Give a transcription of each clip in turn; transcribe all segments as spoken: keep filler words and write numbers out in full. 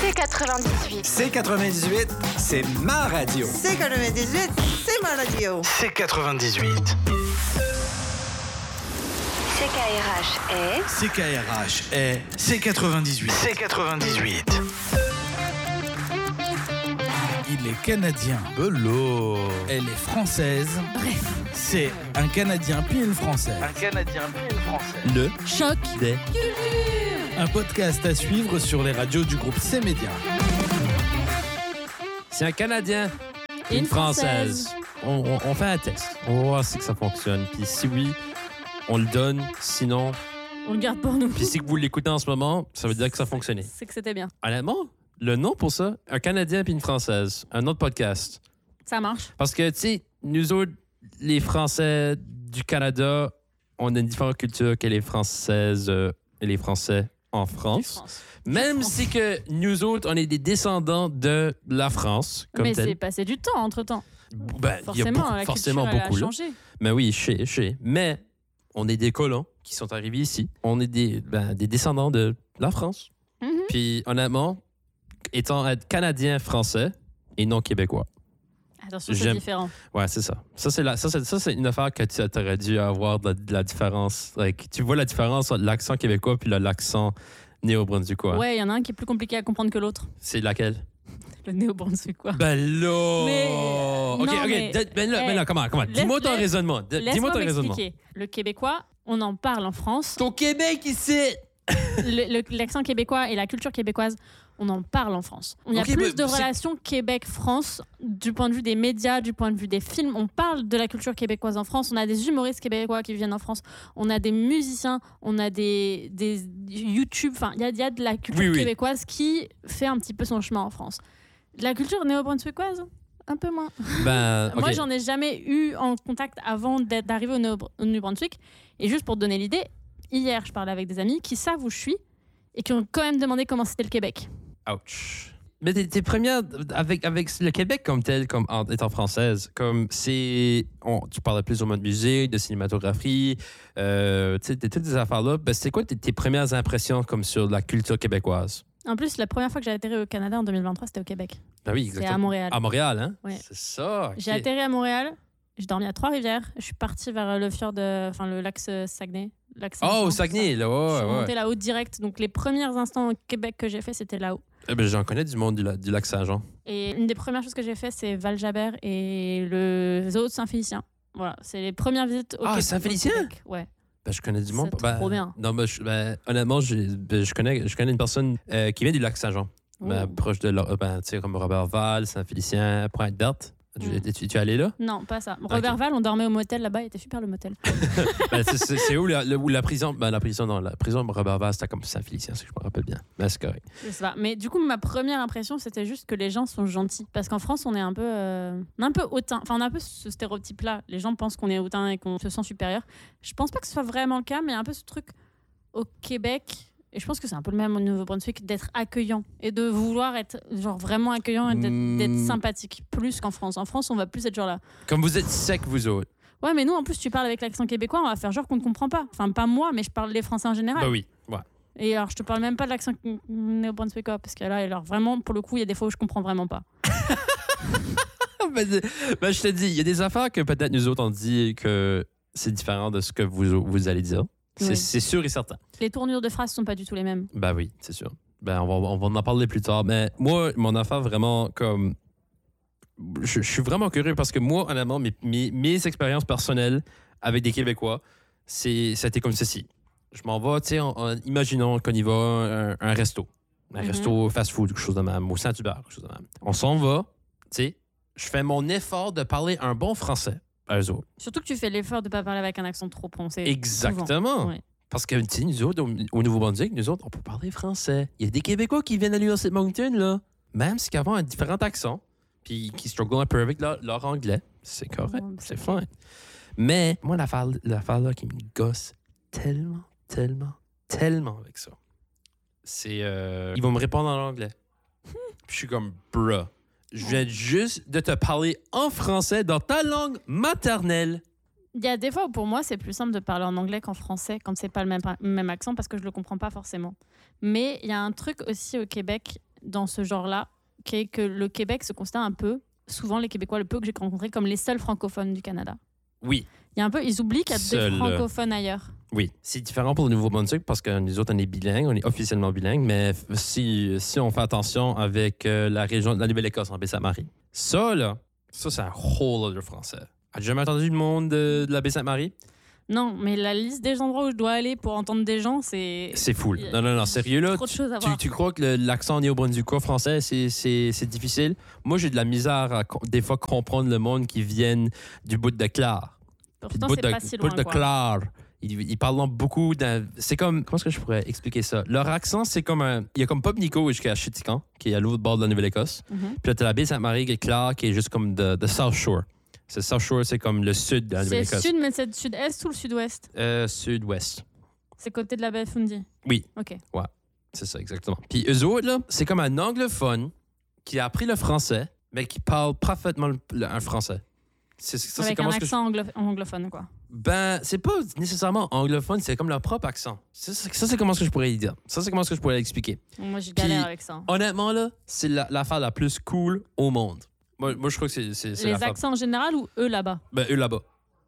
C quatre-vingt-dix-huit. C quatre-vingt-dix-huit, c'est ma radio. C quatre-vingt-dix-huit, c'est ma radio. C quatre-vingt-dix-huit. C K R H est... C K R H est C quatre-vingt-dix-huit. C quatre-vingt-dix-huit. Il est canadien. Bello. Elle est française. Bref. C'est un Canadien puis une Française. Un Canadien puis une Française. Le Choc Des. un podcast à suivre sur les radios du groupe C-Média. C'est un Canadien et une Française. On, on, on fait un test. On va voir si que ça fonctionne. Puis si oui, on le donne. Sinon, On le garde pour nous. puis si que vous l'écoutez en ce moment, ça veut dire que ça fonctionnait. C'est que c'était bien. Honnêtement, le nom pour ça, un Canadien puis une Française, un autre podcast. Ça marche. Parce que, tu sais, nous autres, les Français du Canada, on a une différente culture que les Françaises euh, et les Français en France. France. Même France. si que nous autres, on est des descendants de la France, comme Mais tel. c'est passé du temps entre-temps. Ben, il y a Forcément, beaucoup- la forcément culture, elle beaucoup a là. changé. Mais oui, je sais, je sais. Mais on est des colons qui sont arrivés ici. On est des, ben, des descendants de la France. Mhm. Puis honnêtement, étant être Canadien français et non québécois. Attention, c'est J'aime. différent. Ouais, c'est ça. Ça, c'est, la, ça, c'est, ça, c'est une affaire que tu aurais dû avoir de la, de la différence. Like, tu vois la différence entre l'accent québécois puis le- l'accent néo-brunswickois. Ouais, il y en a un qui est plus compliqué à comprendre que l'autre. C'est laquelle? Le néo-brunswickois. Ben là! Mais- OK, non, OK. mais- de- Ben là, ben Hey, là, comment? comment? laisse- Dis-moi ton laisse- raisonnement. De- Dis-moi Laisse-moi ton raisonnement. m'expliquer. Le québécois, on en parle en France. Ton Québec ici! Le- le- L'accent québécois et la culture québécoise, on en parle en France. Il y a Ok, plus mais de c'est- relations Québec-France du point de vue des médias, du point de vue des films. On parle de la culture québécoise en France. On a des humoristes québécois qui viennent en France. On a des musiciens. On a des, des YouTube. Enfin, il y a, il y a de la culture Oui, oui. québécoise qui fait un petit peu son chemin en France. La culture néo-brunswickoise, un peu moins. Ben, OK. Moi, j'en ai jamais eu en contact avant d'être- d'arriver au Néo- au New Brunswick. Et juste pour te donner l'idée, hier, je parlais avec des amis qui savent où je suis et qui ont quand même demandé comment c'était le Québec. Ouch. Mais tes, tes premières, avec, avec le Québec comme tel, comme en, étant française, comme c'est. on- tu parlais plus au mode musique, de cinématographie, euh, tu sais, de toutes ces affaires-là. Ben, c'est quoi tes, tes premières impressions comme sur la culture québécoise? En plus, la première fois que j'ai atterri au Canada en deux mille vingt-trois, c'était au Québec. Ben oui, C'est exactement. à Montréal. À Montréal, hein? Ouais. C'est ça. ok. J'ai atterri à Montréal, j'ai dormi à Trois-Rivières, je suis partie vers le fjord, de, enfin le lac euh, Saguenay. Lac Oh, Saint-Jean, au tout Saguenay, ça. là, Je ouais, suis ouais. montée là-haut direct. Donc les premiers instants au Québec que j'ai fait, c'était là-haut. Eh ben, j'en connais du monde du, la- du lac Saint-Jean. Et une des premières choses que j'ai fait, c'est Val-Jabert et le zoo de Saint-Félicien. Voilà, c'est les premières visites au Ah, Québec- Saint-Félicien? au Québec. Ouais. Ben, je connais du monde. C'est Ben, trop bien. Non, ben, je- ben, honnêtement, j'ai- ben, je, connais, je connais une personne euh, qui vient du lac Saint-Jean. Ben, Oh. proche de, la- ben, tu sais, comme Robertval, Saint-Félicien, Pointe-Berthe. Tu, Mm. tu, tu es allé là? Non, pas ça. Robertval, on dormait au motel là-bas, il était super le motel. Ben, c'est- c'est c'est où, la, le- où la prison? Ben, la prison, non, la prison de Robertval, c'était comme Saint-Félicien, si je me rappelle bien. Ben, c'est correct. Je sais pas. Mais du coup, ma première impression, c'était juste que les gens sont gentils. Parce qu'en France, on est un peu, euh, on est un peu hautain. Enfin, on a un peu ce stéréotype-là. Les gens pensent qu'on est hautain et qu'on se sent supérieur. Je pense pas que ce soit vraiment le cas, mais il y a un peu ce truc au Québec. Et je pense que c'est un peu le même au Nouveau-Brunswick, d'être accueillant et de vouloir être genre vraiment accueillant et d'être Mm. d'être sympathique, plus qu'en France. En France, on va plus être genre là. Comme vous êtes secs, vous autres. Ouais, mais nous, en plus, tu parles avec l'accent québécois, on va faire genre qu'on ne comprend pas. Enfin, pas moi, mais je parle les Français en général. Ben oui, ouais. Et alors, je te parle même pas de l'accent néo-brunswickois, parce que là, alors, vraiment, pour le coup, il y a des fois où je comprends vraiment pas. ben, ben, je te dis, il y a des affaires que peut-être nous autres, on dit que c'est différent de ce que vous, vous allez dire. C'est Oui. c'est sûr et certain. Les tournures de phrases sont pas du tout les mêmes. Ben oui, c'est sûr. Ben, on va, on va en parler plus tard. Mais moi, mon affaire, vraiment, comme. Je, je suis vraiment curieux parce que moi, honnêtement, mes, mes, mes expériences personnelles avec des Québécois, c'est, c'était comme ceci. Je m'en vais, tu sais, en- en- imaginons qu'on y va à un, un resto. Un Mhm. resto fast-food, quelque chose de même, au Saint-Hubert, quelque chose de même. On s'en va, tu sais, je fais mon effort de parler un bon français à eux autres. Surtout que tu fais l'effort de pas parler avec un accent trop prononcé. Exactement. souvent. Ouais. Parce que, tu sais, nous autres, au, au Nouveau-Brunswick, nous autres, on peut parler français. Il y a des Québécois qui viennent à l'Université de Moncton, là. Même s'ils ont un différent accent, puis qui struggle un peu avec leur, leur anglais. C'est correct, Ouais, c'est c'est fine. Mais moi, l'affaire, l'affaire là qui me gosse tellement, tellement, tellement avec ça, c'est... Euh, ils vont me répondre en anglais. Puis je suis comme, bruh, je viens juste de te parler en français dans ta langue maternelle. Il y a des fois où pour moi, c'est plus simple de parler en anglais qu'en français quand c'est pas le même, même accent parce que je le comprends pas forcément. Mais il y a un truc aussi au Québec dans ce genre-là, qui est que le Québec se considère un peu, souvent les Québécois, le peu que j'ai rencontrés, comme les seuls francophones du Canada. Oui. Il y a un peu, ils oublient qu'il y a Seul, des euh, francophones ailleurs. Oui, c'est différent pour le Nouveau-Brunswick parce que nous autres, on est bilingues, on est officiellement bilingues, mais si, si on fait attention avec euh, la région de la Nouvelle-Écosse, en Baie-Sainte-Marie, ça, là, ça, c'est un whole other français. As-tu jamais entendu le monde de, de la Baie-Sainte-Marie? Non, mais la liste des endroits où je dois aller pour entendre des gens, c'est... C'est full. Non, non, non, sérieux, là. Trop de choses à Tu, voir. tu crois que le- l'accent néo-brunswickois français, c'est, c'est, c'est difficile? Moi, j'ai de la misère à co- des fois comprendre le monde qui viennent du bout de Clare. Puis Pourtant, du bout c'est de, pas si bout loin, de quoi. Clare. Ils, ils parlent beaucoup d'un. C'est comme. Comment est-ce que je pourrais expliquer ça? Leur accent, c'est comme un. Il y a comme Pop Nico jusqu'à Chitican, qui est à l'autre bord de la Nouvelle-Écosse. Mhm. Puis là, t'as la baie Sainte-Marie qui est Clare, qui est juste comme de, de South Shore. C'est South Shore, c'est comme le sud de la C'est Nouvelle-Écosse. sud, mais c'est sud-est ou le sud-ouest? Euh, sud-ouest. C'est côté de la baie Fundy. Oui. OK. C'est ça, exactement. Puis eux autres, là, c'est comme un anglophone qui a appris le français, mais qui parle parfaitement le- le- un français. C'est, ça, c'est Avec comment un est-ce que je- accent anglo- anglophone, quoi. Ben, c'est pas nécessairement anglophone, c'est comme leur propre accent. Ça, c'est, ça, c'est comment est-ce que je pourrais y dire. Ça, c'est comment est-ce que je pourrais l'expliquer. Moi, j'ai galère Puis, avec ça. Honnêtement, là, c'est la- l'affaire la plus cool au monde. Moi, moi je trouve que c'est, c'est, c'est Les l'affaire... accents en général ou eux là-bas? Ben, eux là-bas.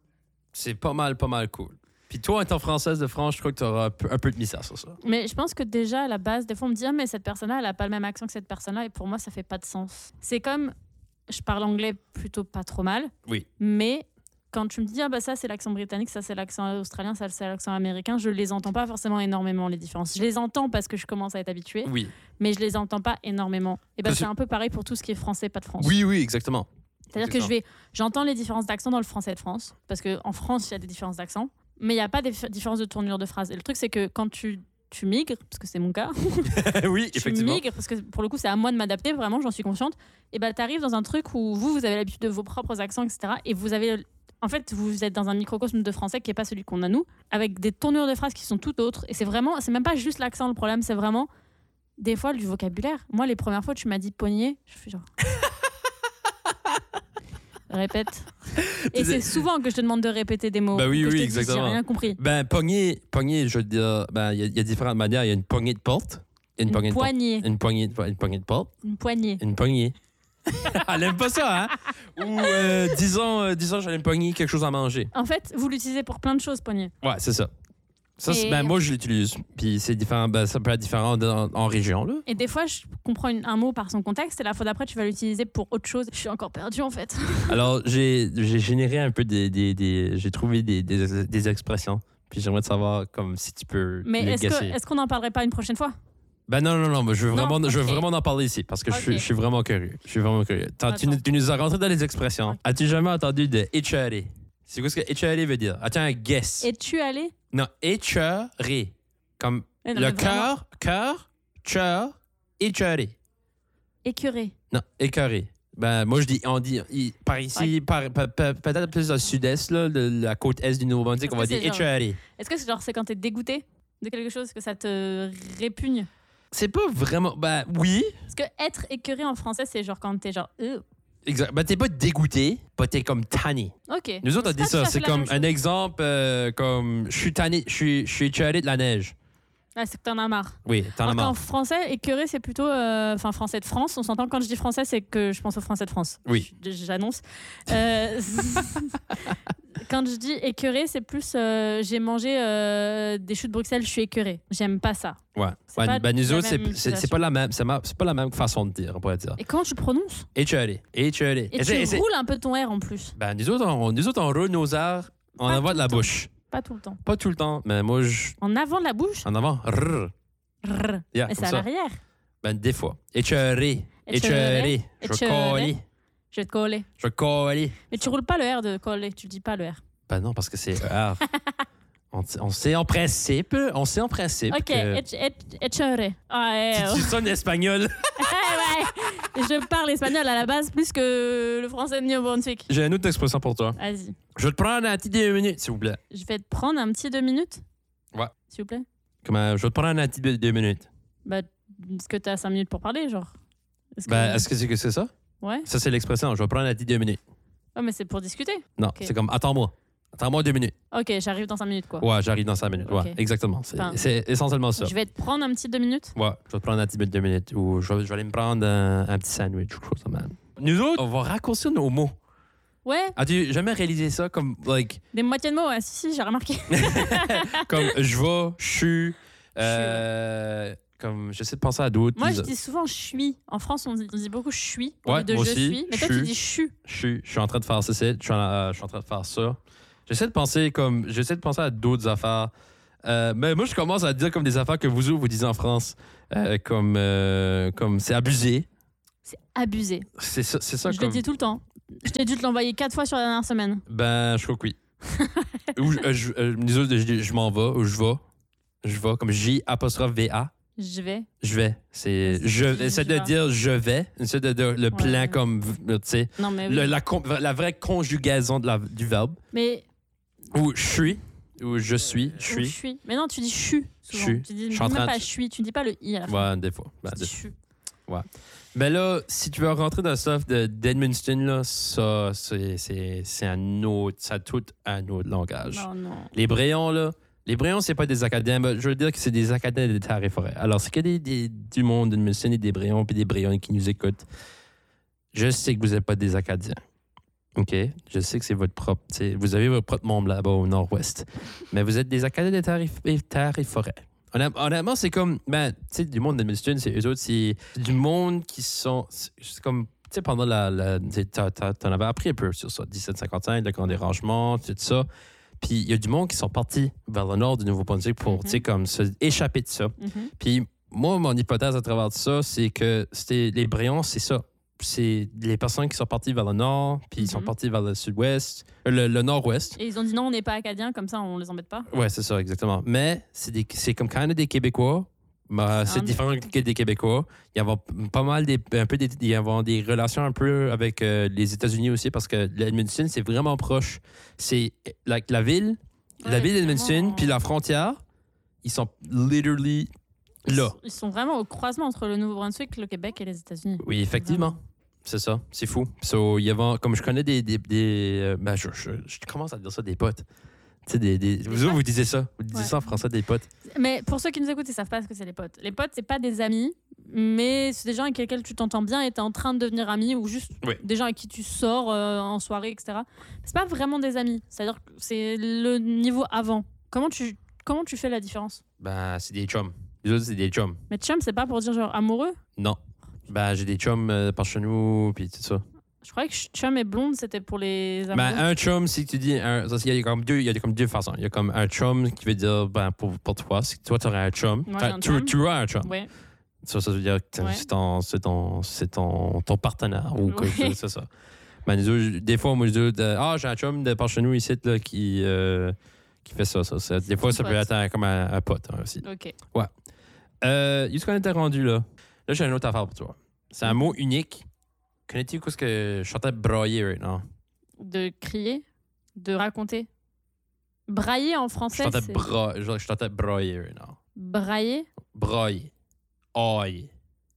C'est pas mal, pas mal cool. Puis toi, étant française de France, je crois que tu auras un peu, un peu de misère sur ça. Mais je pense que déjà, à la base, des fois, on me dit ah, mais cette personne-là, elle a pas le même accent que cette personne-là. Et pour moi, ça fait pas de sens. C'est comme, je parle anglais plutôt pas trop mal. Oui. Mais quand tu me dis, ah bah ça, c'est l'accent britannique, ça, c'est l'accent australien, ça, c'est l'accent américain, je les entends pas forcément énormément, les différences. Je les entends parce que je commence à être habituée, Oui. mais je les entends pas énormément. Et ben Parce c'est que- un peu pareil pour tout ce qui est français, pas de France. Oui, oui, exactement. C'est-à-dire que je vais, j'entends les différences d'accent dans le français de France, parce qu'en France, il y a des différences d'accent, mais il n'y a pas de différence de tournure de phrase. Et le truc, c'est que quand tu, tu migres, parce que c'est mon cas, oui, tu effectivement. migres, parce que pour le coup, c'est à moi de m'adapter, vraiment, j'en suis consciente, et ben tu arrives dans un truc où vous, vous avez l'habitude de vos propres accents, et cetera. Et vous avez. En fait, vous êtes dans un microcosme de français qui n'est pas celui qu'on a nous, avec des tournures de phrases qui sont tout autres. Et c'est vraiment, c'est même pas juste l'accent le problème, c'est vraiment des fois du vocabulaire. Moi, les premières fois, tu m'as dit poignet, je fais genre. Répète. Et c'est souvent que je te demande de répéter des mots. Bah oui, que je oui, te dis, exactement. J'ai rien compris. Ben, pogner, pogner, je veux dire, ben, il y, a- il y a différentes manières. Il y a une poignée de porte. Une, Une poignée de porte. poignée. Une poignée, de, une poignée de porte. Une poignée. Une poignée. Elle aime pas ça, hein? Ou, euh, disons, euh, disons, j'allais me pogner quelque chose à manger. En fait, vous l'utilisez pour plein de choses, poignée. Ouais, c'est ça. Ça, c'est- Et- ben, moi, je l'utilise. Puis c'est différent. Ben, ça peut être différent dans- en région, là. Et des fois, je comprends une- un mot par son contexte, et la fois d'après, tu vas l'utiliser pour autre chose. Je suis encore perdue, en fait. Alors, j'ai j'ai généré un peu des. des, des- j'ai trouvé des, des, des expressions. Puis j'aimerais te savoir comme si tu peux Mais les est-ce que- guesser. est-ce qu'on n'en parlerait pas une prochaine fois? Ben non, non, non, mais je veux Non, vraiment, je veux ok. vraiment en parler ici parce que je, suis, Ok. je suis vraiment curieux. Je suis vraiment curieux. Attends, tu, Attends. nous- tu nous as rentré dans les expressions. Ok. As-tu jamais entendu de écharer? C'est quoi ce que écharer veut dire? Attends, un guess. Es-tu allé? Non, écharer. Comme Eh non, le mais vraiment. cœur, cœur, cœur, écharer. Écœuré. Non, écœuré. Ben, moi, je dis, on dit, il- par ici, par, pe- pe- peut-être plus dans le sud-est, là, de la côte est du Nouveau-Brunswick, Est-ce on va que dire c'est genre- écharer. Est-ce que c'est genre c'est quand t'es dégoûté de quelque chose que ça te répugne? C'est pas vraiment. Ben, oui. Parce que être écœuré en français, c'est genre quand t'es genre. Euh. Exact. Ben, t'es pas dégoûté, mais t'es comme tanné. Ok. Nous autres, on C'est dit pas ça. tout à fait C'est la comme même un chose. exemple, euh, comme je suis tanné, je suis, je suis échaudé de la neige. Ah, c'est que t'en as marre. Oui, t'en as Alors qu'en marre. français, écœuré, c'est plutôt. euh, Enfin, français de France. On s'entend quand je dis français, c'est que je pense au français de France. Oui. Je- J'annonce. Euh, quand je dis écœuré, c'est plus. euh, J'ai mangé euh, des choux de Bruxelles, je suis écœuré. J'aime pas ça. Ouais. c'est Ouais, pas ben, nous la autres, même c'est- c'est c'est utilisation. pas la même, c'est ma- c'est pas la même façon de dire, on pourrait dire. Et comment tu prononces? Échaudé, échaudé. Et Essaie- tu essaie- roules un peu ton R en plus. Ben, nous autres, on, nous autres, on roule nos airs en Pas avant tout de la le temps. bouche. Pas tout le temps. Pas tout le temps, mais moi, je, En avant de la bouche? en avant, rrr. Rrr. Yeah, Mais comme c'est à ça. l'arrière. Ben, des fois. Échaudé, échaudé. Je vais Échaudé. coller, Je vais te coller. je vais coller. Mais tu roules pas le R de coller, tu dis pas le R. Ben non, parce que c'est E R. on, on sait en principe, on sait en principe Ok, que... etch- etch- échaudé. Ah, ouais, Tu, ouais. tu sonnes espagnol. Ouais. Je parle espagnol à la base plus que le français de New-Brunswick. J'ai une autre expression pour toi. Vas-y. Je vais te prendre un petit deux minutes, s'il vous plaît. Je vais te prendre un petit deux minutes. Ouais. S'il vous plaît. Comment? Je vais te prendre un petit deux deux minutes. Bah, est-ce que t'as cinq minutes pour parler, genre? Est-ce que... Ben, est-ce que c'est que c'est ça? Ouais. Ça, c'est l'expression. Je vais prendre un petit deux minutes. Ouais, mais c'est pour discuter. Non, Ok. c'est comme attends-moi. Attends-moi deux minutes. Ok, j'arrive dans cinq minutes, quoi. Ouais, j'arrive dans cinq minutes. Ok. Ouais, exactement. C'est, Enfin, c'est essentiellement ça. Je vais te prendre un petit deux minutes. Ouais, je vais te prendre un petit peu de deux minutes ou je vais, je vais aller me prendre un, un petit sandwich ou chose comme ça. Nous autres, on va raccourcir nos mots. Ouais, As-tu jamais réalisé ça comme, like, des moitiés de mots, ouais. Si, si, j'ai remarqué. comme je vais, je suis, euh, comme j'essaie de penser à d'autres. Moi, Ils- je dis souvent je suis. En France, on dit, on dit beaucoup je suis au Ouais, lieu de moi je aussi, suis. Mais toi, je tu suis. dis je suis. Je suis, je suis en train de faire ça, c'est- je suis en, euh, je suis en train de faire ça. J'essaie de penser comme, j'essaie de penser à d'autres affaires. Euh, mais moi, je commence à dire comme des affaires que vous autres, vous disiez en France, euh, comme, euh, comme c'est abusé. C'est abusé. C'est ça, c'est ça Je comme. le dis tout le temps. Je t'ai dû te l'envoyer quatre fois sur la dernière semaine. Ben, je crois que oui. Ou je, euh, je, euh, nous autres, je, dis, je m'en vais, ou je vais. Je vais, comme J apostrophe V A. Je vais. Je vais. C'est, C'est- je, je essaie de vais. dire je vais. Essaie de dire le plan Ouais. comme, tu sais, Non, mais oui. le- la, con- la vraie conjugaison de la, du verbe. Mais Ou je suis, ou je suis, je je suis. suis. Mais non, tu dis chu. Souvent. Chu. Tu dis, Je dis suis en même train pas de- je suis. Tu dis pas le i à la fin. Ouais, des fois. Ben, Tu des dis fois. chu. Mais là, si tu veux rentrer dans le stuff de, d'Edmundston, là, ça, c'est, c'est, c'est un autre, ça a tout un autre langage. Non, non. Les Bréons, là, les Bréons, c'est pas des acadèmes. Je veux dire que c'est des acadèmes de terre et forêt. Alors, c'est que des, des- du monde d'Edmundston et des Bréons puis des Bréons qui nous écoutent. Je sais que vous n'êtes pas des Acadiens. OK? Je sais que c'est votre propre. t'sais, Vous avez votre propre monde là-bas au nord-ouest. Mais vous êtes des Acadiens de terre et, et- terre et forêt. Honnêt- Honnêtement, c'est comme. Ben, tu sais, du monde d'Edmundston, c'est eux autres, c'est du monde qui sont. C'est c'est comme. Tu sais, pendant la. la t'sais, t'as- t'as- t'en avais appris un peu sur ça. dix-sept cinquante-cinq, le grand dérangement, tout ça. Puis il y a du monde qui sont partis vers le nord du Nouveau-Brunswick pour, Mhm. tu sais, comme se échapper de ça. Mhm. Puis moi, mon hypothèse à travers ça, c'est que c'était les Bréons, c'est ça. C'est les personnes qui sont parties vers le nord, puis ils sont Mhm. partis vers le sud-ouest, euh, le, le nord-ouest. Et ils ont dit non, on n'est pas acadiens, comme ça, on les embête pas. Ouais, c'est ça, exactement. Mais c'est, des, c'est comme quand même des Québécois. Ben, c'est Ah, différent que des Québécois. Il y avait pas mal des, un peu des, il y avait des relations un peu avec euh, les États-Unis aussi parce que l'Edmundston, c'est vraiment proche. C'est la, la ville, la Ouais, ville d'Edmundston, vraiment. puis la frontière, ils sont literally Ils là. sont- Ils sont vraiment au croisement entre le Nouveau-Brunswick, le Québec et les États-Unis. Oui, effectivement. C'est ça, c'est fou. So, il y avait, comme je connais des. des, des euh, ben, je, je, je commence à dire ça des potes. Tu sais, des, des, vous autres, vous disiez ça. Vous disiez Ouais. ça en français, des potes. Mais pour ceux qui nous écoutent, ils savent pas ce que c'est les potes. Les potes, c'est pas des amis, mais c'est des gens avec lesquels tu t'entends bien et tu es en train de devenir ami ou juste Oui. des gens avec qui tu sors euh, en soirée, et cetera. C'est pas vraiment des amis. C'est-à-dire que c'est le niveau avant. Comment tu, comment tu fais la différence? Ben, c'est des chums. Les autres, c'est des chums. Mais chum, c'est pas pour dire genre amoureux? Non. Ben, j'ai des chums euh, par chez nous, puis tout ça. Je croyais que chum et blonde, c'était pour les amoureux. Ben, un chum, si tu dis. Un, ça, il y a comme deux, il y a comme deux façons. Il y a comme un chum qui veut dire, ben, pour, pour toi, si toi, tu aurais un chum. Ouais, Enfin, un tu, chum. tu as un chum. Ouais. Ça, ça veut dire que Ouais. c'est, ton, c'est, ton, c'est ton, ton partenaire. Ou que, Oui. c'est, c'est ça. Ben, nous autres, des fois, moi, je dis, euh, ah, j'ai un chum de par chez nous ici là, qui, euh, qui fait ça. ça, ça. Des fois, ça ton peut pote. être un- comme un, un pote hein, aussi. Ok. Euh, Où qu'on était rendu là? Là, j'ai une autre affaire pour toi. C'est un mot unique. Connais-tu quoi ce que je chantais brailler right now? De crier, de raconter. Brailler en Je français, chantais c'est bra... je je chantais brailler right now. brailler. Brailler. Aïe.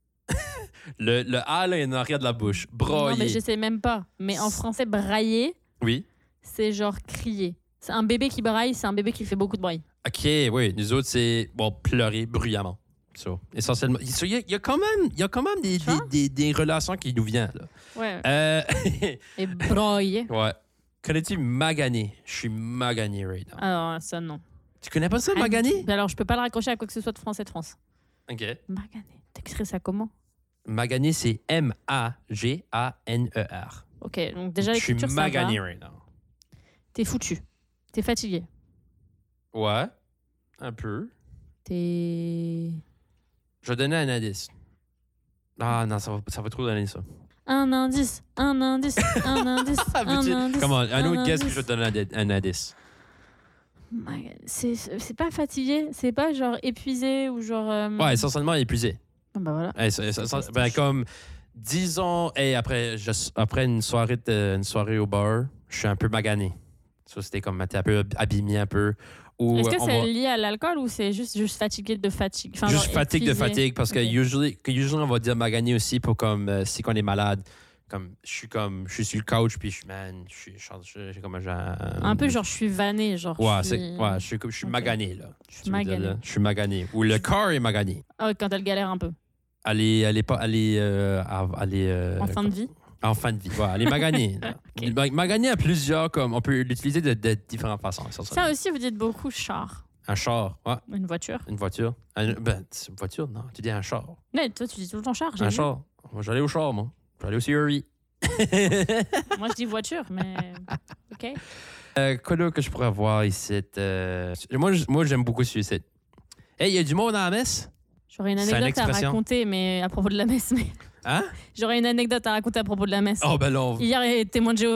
le, le A, là, il est en arrière de la bouche. Brailler. Non, mais je sais même pas. Mais en français, brailler, Oui. c'est genre crier. C'est un bébé qui braille, c'est un bébé qui fait beaucoup de bruit. OK, oui. Nous autres, c'est bon, pleurer bruyamment. So, essentiellement. Il y, a, il y a quand même, il y a quand même des, Tu vois? des, des, des relations qui nous viennent. Là. Ouais. Euh, Et brailler. ouais. Connais-tu magané? Je suis magané right now. Alors, ça, non. Tu connais pas ça, magané? Mais alors, je peux pas le raccrocher à quoi que ce soit de français de France. OK. Magané. T'écris ça comment? Magané, c'est M A G A N E R. Ok, donc déjà, Je suis l'écriture, ça va. magané right now. T'es foutu. T'es fatigué. Ouais. Un peu. T'es... Je vais donner un indice. Ah non, ça va, ça va trop donner ça. Un indice, un indice, un indice, un Veux-tu- indice. Comment? Un autre guess que indice. je vais te donner un, di- un indice. My- C'est c'est pas fatigué, c'est pas genre épuisé ou genre. euh, Ouais, essentiellement épuisé. Ah bah voilà. Hey, ça- ça- ça- ben, comme, disons, hey, après, je- après une, soirée de- une soirée au bar, je suis un peu magané. Ça, c'était comme, t'es un peu abîmé un peu. Ou, Est-ce que on c'est va- lié à l'alcool ou c'est juste, juste fatigué de fatigue? Enfin, Juste genre fatigue de épuisé. fatigue, parce que Ok. usually, que usually, on va dire magané aussi pour comme, euh, si on est malade, Comme, je suis comme, je suis sur le couch, puis je suis, man, je suis, je suis, je suis comme un genre. Un peu genre, je suis vanné, genre. Ouais, je c'est, suis... ouais, je suis, comme- je suis Ok. magané, là. Je suis Tu veux dire, magané. là? Je suis magané. Ou le corps est magané. Ah, quand elle galère un peu. Elle est, elle est pas, elle est, euh, elle est, euh, En fin de vie. En fin de vie, ouais, elle est maganée. là. Ok. Ma- Maganée à plusieurs, comme, on peut l'utiliser de, de différentes façons. Ça, ça. Ça aussi, vous dites beaucoup char. Un char, ouais, Une voiture. une voiture. Un- ben, c'est une voiture, non, tu dis un char. Mais toi, tu dis tout le temps char. j'ai Un vu. char. Moi, j'allais au char, moi. J'allais au C R E. Moi, je dis voiture, mais. OK. Euh, quoi d'autre que je pourrais voir ici? Euh, moi, j- moi, j'aime beaucoup celui-ci. Hey, il y a du monde dans la messe? J'aurais une C'est une anecdote à expression. raconter, mais à propos de la messe. Mais... Hein? J'aurais une anecdote à raconter à propos de la messe. Oh, ben là, on- Hier, les témoins de Jéhovah